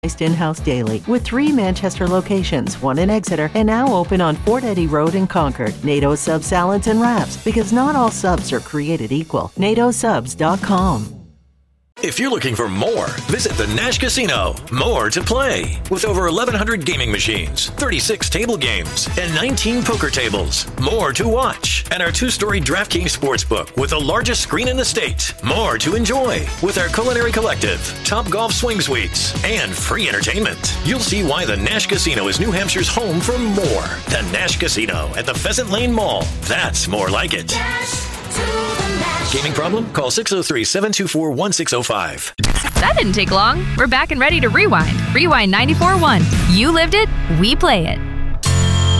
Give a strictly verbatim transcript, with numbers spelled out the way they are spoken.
in-house daily with three Manchester locations, one in Exeter, and now open on Fort Eddie Road in Concord. NATO Sub Salads and Wraps, because not all subs are created equal. NATO Subs dot com. If you're looking for more, visit the Nash Casino. More to play. With over eleven hundred gaming machines, thirty-six table games, and nineteen poker tables. More to watch. And our two-story DraftKings Sportsbook with the largest screen in the state. More to enjoy. With our Culinary Collective, Top Golf Swing Suites, and free entertainment. You'll see why the Nash Casino is New Hampshire's home for more. The Nash Casino at the Pheasant Lane Mall. That's more like it. Nash. Gaming problem? Call six oh three, seven two four, one six oh five. That didn't take long. We're back and ready to rewind. Rewind ninety-four point one. You lived it, we play it.